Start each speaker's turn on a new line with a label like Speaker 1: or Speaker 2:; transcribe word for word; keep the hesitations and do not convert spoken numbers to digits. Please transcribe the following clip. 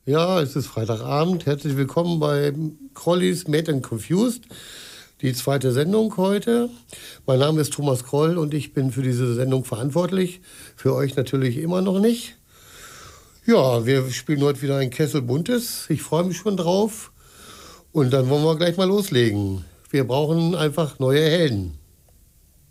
Speaker 1: Ja, es ist Freitagabend. Herzlich willkommen bei Crollies Made and Confused, die zweite Sendung heute. Mein Name ist Thomas Kroll und ich bin für diese Sendung verantwortlich. Für euch natürlich immer noch nicht. Ja, wir spielen heute wieder ein Kessel Buntes. Ich freue mich schon drauf. Und dann wollen wir gleich mal loslegen. Wir brauchen einfach neue Helden.